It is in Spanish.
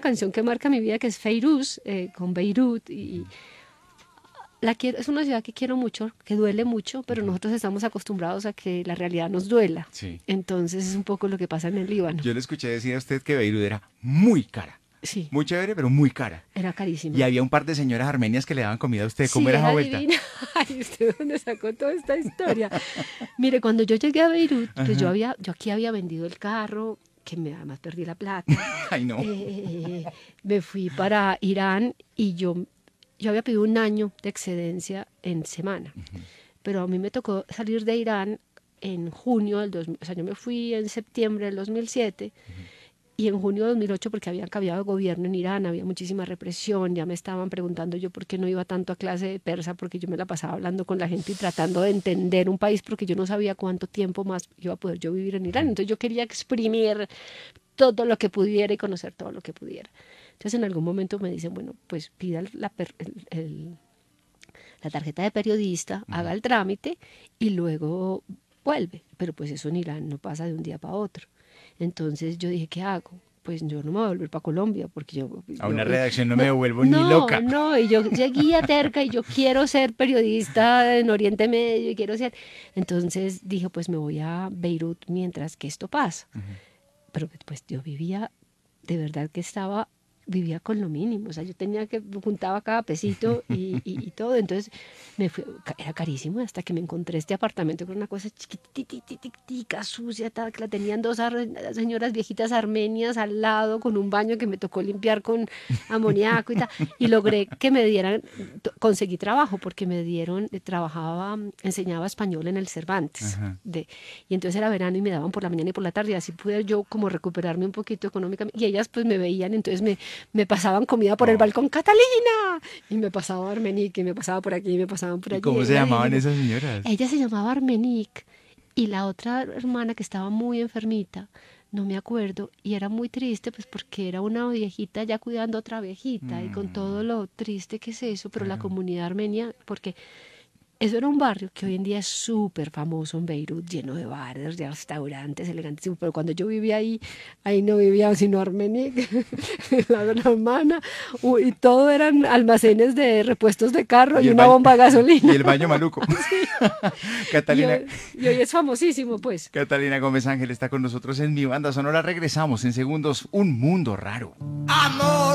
canción que marca mi vida, que es Feiruz, con Beirut, y la quiero, es una ciudad que quiero mucho, que duele mucho, pero nosotros estamos acostumbrados a que la realidad nos duela. Sí. Entonces es un poco lo que pasa en el Líbano. Yo le escuché decir a usted que Beirut era muy cara. Sí, Muy chévere, pero muy cara. era carísima. Y había un par de señoras armenias que le daban comida a usted. ¿Cómo Sí, era esa era vuelta? divina. Ay, ¿usted dónde sacó toda esta historia? Mire, cuando yo llegué a Beirut, pues yo aquí había vendido el carro, que además perdí la plata. Ay, no. Me fui para Irán y yo había pedido un año de excedencia en semana. Pero a mí me tocó salir de Irán en junio del 2000, o sea, yo me fui en septiembre del 2007. Y en junio de 2008, porque habían cambiado de gobierno en Irán, había muchísima represión, ya me estaban preguntando yo por qué no iba tanto a clase de persa, porque yo me la pasaba hablando con la gente y tratando de entender un país, porque yo no sabía cuánto tiempo más iba a poder yo vivir en Irán. Entonces yo quería exprimir todo lo que pudiera y conocer todo lo que pudiera. Entonces en algún momento me dicen, bueno, pues pida la tarjeta de periodista, haga el trámite y luego vuelve. Pero pues eso en Irán no pasa de un día para otro. Entonces yo dije, ¿qué hago? Pues yo no me voy a volver para Colombia porque A una redacción no me devuelvo ni loca. No, y yo seguía terca y yo quiero ser periodista en Oriente Medio y quiero ser... Entonces dije, pues me voy a Beirut mientras que esto pasa. Pero pues yo vivía, de verdad que vivía con lo mínimo, o sea, yo juntaba cada pesito y todo, entonces me fui, era carísimo hasta que me encontré este apartamento con una cosa chiquititica, sucia, tal, que la tenían dos señoras viejitas armenias al lado, con un baño que me tocó limpiar con amoníaco y tal, y logré que me dieran, conseguí trabajo, porque me dieron, enseñaba español en el Cervantes, y entonces era verano y me daban por la mañana y por la tarde, y así pude yo como recuperarme un poquito económicamente, y ellas pues me veían, entonces me pasaban comida por el balcón, Catalina, y me pasaba Armenique, y me pasaba por aquí, y me pasaban por allí. ¿Y cómo se llamaban esas señoras? Ella se llamaba Armenique, y la otra hermana que estaba muy enfermita, no me acuerdo, y era muy triste, pues porque era una viejita ya cuidando a otra viejita, y con todo lo triste que es eso, pero la comunidad armenia, porque eso era un barrio que hoy en día es súper famoso en Beirut, lleno de bares, de restaurantes elegantísimos, pero cuando yo vivía ahí no vivía sino Armenic, la hermana, y todo eran almacenes de repuestos de carro y una bomba de gasolina. Y el baño maluco. Sí. Catalina. Y hoy es famosísimo, pues. Catalina Gómez Ángel está con nosotros en Mi Banda Sonora. Regresamos en segundos. Un mundo raro. Amor.